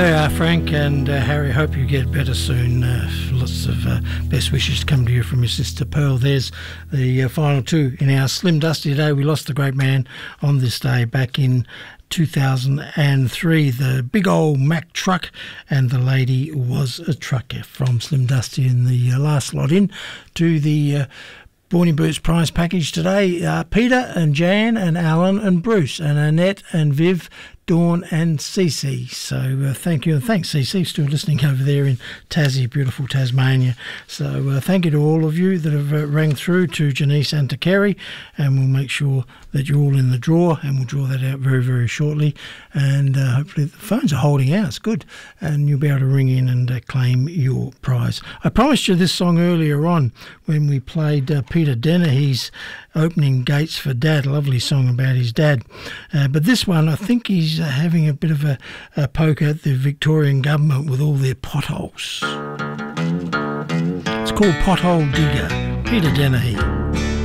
Frank and Harry, hope you get better soon. Lots of best wishes to come to you from your sister Pearl. There's the final two in our Slim Dusty today. We lost the great man on this day back in 2003. The big old Mack truck, and the lady was a trucker. From Slim Dusty in the last lot in to the Borny Boots prize package today. Peter and Jan and Alan and Bruce and Annette and Viv, Dawn and Cece. So thank you, and thanks Cece, still listening over there in Tassie, beautiful Tasmania. So thank you to all of you that have rang through, to Janice and to Kerry, and we'll make sure that you're all in the draw, and we'll draw that out very, very shortly. And hopefully the phones are holding out, it's good, and you'll be able to ring in and claim your prize. I promised you this song earlier on when we played Peter Dennehy's Opening Gates for Dad, a lovely song about his dad. But this one, I think he's having a bit of a poke at the Victorian government with all their potholes. It's called Pothole Digger, Peter Dennehy.